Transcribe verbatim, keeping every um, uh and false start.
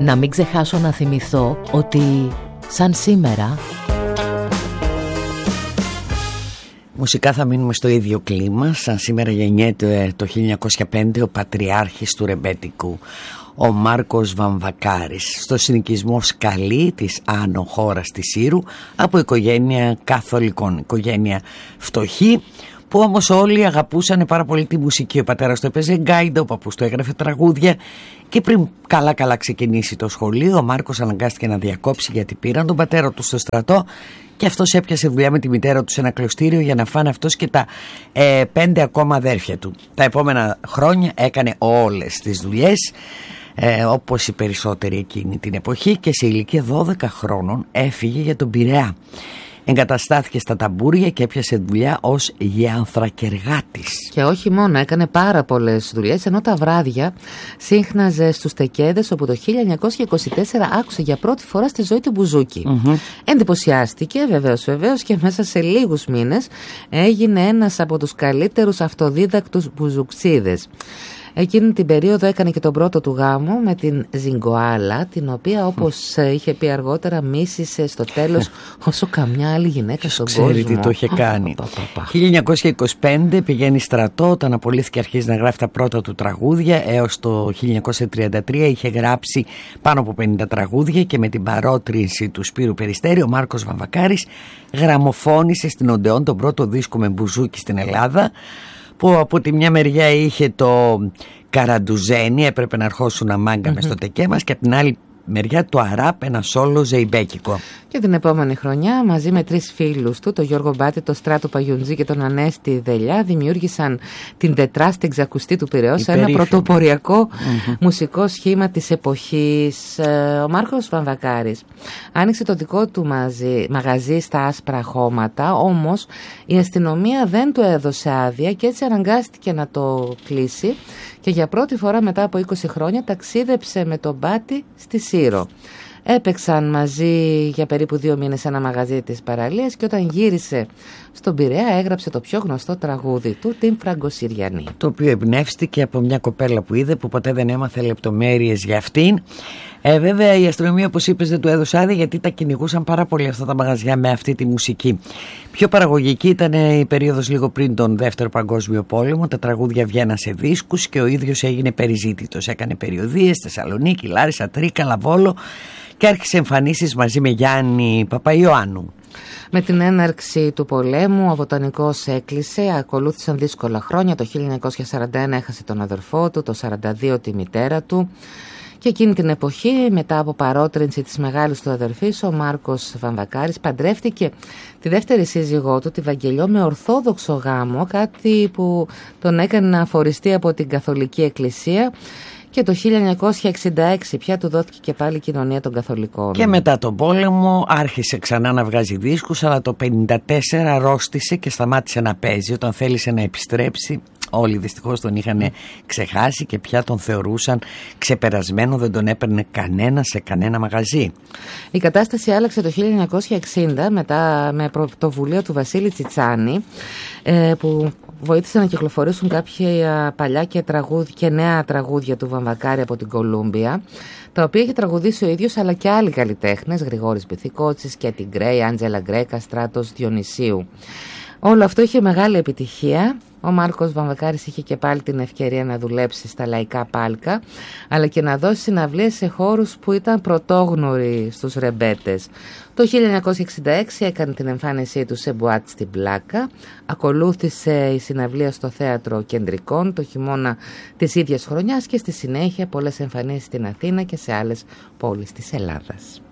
Να μην ξεχάσω να θυμηθώ ότι σαν σήμερα... Μουσικά θα μείνουμε στο ίδιο κλίμα. Σαν σήμερα γεννιέται το χίλια εννιακόσια πέντε ο πατριάρχης του ρεμπέτικου, ο Μάρκος Βαμβακάρης, στο συνοικισμό Σκαλή της Άνω χώρας της Ήρου, από οικογένεια καθολικών, οικογένεια φτωχή, που όμως όλοι αγαπούσαν πάρα πολύ τη μουσική. Ο πατέρας του έπαιζε γκάιντα, ο παππούς του έγραφε τραγούδια, και πριν καλά καλά ξεκινήσει το σχολείο, ο Μάρκος αναγκάστηκε να διακόψει γιατί πήραν τον πατέρα του στο στρατό και αυτός έπιασε δουλειά με τη μητέρα του σε ένα κλωστήριο για να φάνε αυτός και τα ε, πέντε ακόμα αδέρφια του. Τα επόμενα χρόνια έκανε όλες τις δουλειές, ε, όπως οι περισσότεροι εκείνη την εποχή, και σε ηλικία δώδεκα χρόνων έφυγε για τον Πειραιά. Εγκαταστάθηκε στα ταμπούρια και έπιασε δουλειά ως γεανθρακεργάτης. Και όχι μόνο, έκανε πάρα πολλές δουλειές, ενώ τα βράδια σύχναζε στους Τεκέδες, όπου το χίλια εννιακόσια είκοσι τέσσερα άκουσε για πρώτη φορά στη ζωή του μπουζούκι. Mm-hmm. Εντυπωσιάστηκε βεβαίως βεβαίως και μέσα σε λίγους μήνες έγινε ένας από τους καλύτερους αυτοδίδακτους μπουζουξίδες. Εκείνη την περίοδο έκανε και τον πρώτο του γάμο με την Ζιγκοάλα, την οποία, όπως είχε πει αργότερα, μίσησε στο τέλος όσο καμιά άλλη γυναίκα στον κόσμο. Ξέρει τι το είχε κάνει. χίλια εννιακόσια είκοσι πέντε πηγαίνει στρατό, όταν απολύθηκε αρχίζει να γράφει τα πρώτα του τραγούδια. Έως το χίλια εννιακόσια τριάντα τρία είχε γράψει πάνω από πενήντα τραγούδια, και με την παρότρινση του Σπύρου Περιστέρη ο Μάρκος Βαμβακάρης γραμμοφώνησε στην Οντεόν τον πρώτο δίσκο με μπουζούκι στην Ελλάδα, που από τη μια μεριά είχε το Καραντουζένι, έπρεπε να αρχώσουν μάγκα mm-hmm. μες στο τεκέ μας, και από την άλλη μεριά το Αράπ, ένα σόλο ζεϊμπέκικο. Και την επόμενη χρονιά, μαζί με τρεις φίλους του, τον Γιώργο Μπάτη, τον Στράτο Παγιουντζή και τον Ανέστη Δελιά, δημιούργησαν την Τετράστη Εξακουστή του Πειραιώς, ένα πρωτοποριακό mm-hmm. μουσικό σχήμα της εποχής. Ο Μάρκος Βαμβακάρης άνοιξε το δικό του μαζί, μαγαζί στα Άσπρα Χώματα, όμως η αστυνομία δεν του έδωσε άδεια και έτσι αναγκάστηκε να το κλείσει, και για πρώτη φορά μετά από είκοσι χρόνια ταξίδεψε με τον Μπάτη στη Σύρο. Έπαιξαν μαζί για περίπου δύο μήνες σε ένα μαγαζί της παραλίας, και όταν γύρισε στον Πειραιά έγραψε το πιο γνωστό τραγούδι του, την Φραγκοσυριανή, το οποίο εμπνεύστηκε από μια κοπέλα που είδε, που ποτέ δεν έμαθε λεπτομέρειες για αυτήν. Ε, βέβαια η αστυνομία, όπως είπες, δεν του έδωσε άδεια, γιατί τα κυνηγούσαν πάρα πολύ αυτά τα μαγαζιά με αυτή τη μουσική. Πιο παραγωγική ήταν η περίοδος λίγο πριν τον Δεύτερο Παγκόσμιο Πόλεμο. Τα τραγούδια βγαίναν σε δίσκους και ο ίδιος έγινε περιζήτητος. Έκανε περιοδίες Θεσσαλονίκη, Λάρισα, Τρίκαλα, Βόλο, και άρχισε εμφανίσεις μαζί με Γιάννη Παπαϊωάννου. Με την έναρξη του πολέμου ο Βοτανικός έκλεισε, ακολούθησαν δύσκολα χρόνια. Το χίλια εννιακόσια σαράντα ένα έχασε τον αδερφό του, το σαράντα δύο τη μητέρα του. Και εκείνη την εποχή, μετά από παρότρινση της μεγάλης του αδερφής, ο Μάρκος Βαμβακάρης παντρεύτηκε τη δεύτερη σύζυγό του, τη Βαγγελιό, με ορθόδοξο γάμο, κάτι που τον έκανε να αφοριστεί από την Καθολική Εκκλησία. Και το χίλια εννιακόσια εξήντα έξι πια του δόθηκε και πάλι η κοινωνία των Καθολικών. Και μετά τον πόλεμο άρχισε ξανά να βγάζει δίσκους, αλλά το πενήντα τέσσερα αρρώστησε και σταμάτησε να παίζει. Όταν θέλησε να επιστρέψει, όλοι δυστυχώς τον είχαν ξεχάσει και πια τον θεωρούσαν ξεπερασμένο, δεν τον έπαιρνε κανένα σε κανένα μαγαζί. Η κατάσταση άλλαξε το χίλια εννιακόσια εξήντα μετά με πρωτοβουλία του Βασίλη Τσιτσάνη, που βοήθησαν να κυκλοφορήσουν κάποια παλιά και, τραγούδια, και νέα τραγούδια του Βαμβακάρη από την Κολούμπια, τα οποία είχε τραγουδήσει ο ίδιος, αλλά και άλλοι καλλιτέχνες, Γρηγόρης Μπιθικότσης, Κέτι Γκρέι, Άντζελα Γκρέκα, Στράτος Διονυσίου. Όλο αυτό είχε μεγάλη επιτυχία. Ο Μάρκος Βαμβακάρης είχε και πάλι την ευκαιρία να δουλέψει στα λαϊκά πάλκα, αλλά και να δώσει συναυλίες σε χώρους που ήταν πρωτόγνωροι στους ρεμπέτες. Το χίλια εννιακόσια εξήντα έξι έκανε την εμφάνισή του σε μπουάτ στην Πλάκα. Ακολούθησε η συναυλία στο Θέατρο Κεντρικών το χειμώνα της ίδιας χρονιάς, και στη συνέχεια πολλές εμφανίσεις στην Αθήνα και σε άλλες πόλεις της Ελλάδας.